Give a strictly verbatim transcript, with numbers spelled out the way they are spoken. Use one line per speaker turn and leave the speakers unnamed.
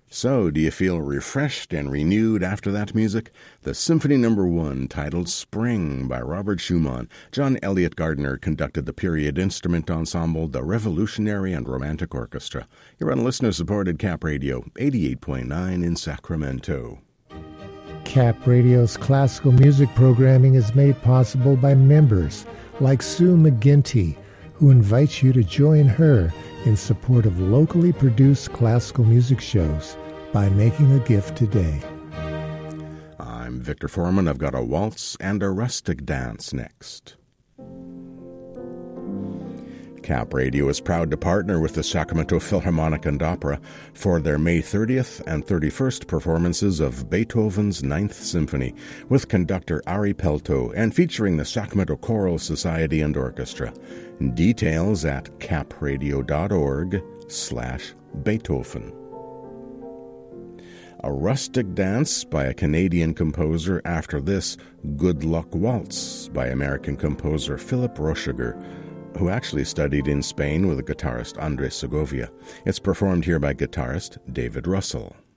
So, do you feel refreshed and renewed after that music? The Symphony Number One, titled Spring by Robert Schumann. John Elliott Gardner conducted the period instrument ensemble, the Revolutionary and Romantic Orchestra. You're on listener-supported Cap Radio, eighty-eight point nine in Sacramento.
Cap Radio's classical music programming is made possible by members like Sue McGinty, who invites you to join her in support of locally produced classical music shows by making a gift today.
I'm Victor Foreman. I've got a waltz and a rustic dance next. Cap Radio is proud to partner with the Sacramento Philharmonic and Opera for their May thirtieth and thirty-first performances of Beethoven's Ninth Symphony with conductor Ari Pelto and featuring the Sacramento Choral Society and Orchestra. Details at capradio.org slash Beethoven. A rustic dance by a Canadian composer. After this, Good Luck Waltz by American composer Philip Rochiger, who actually studied in Spain with the guitarist Andres Segovia. It's performed here by guitarist David Russell.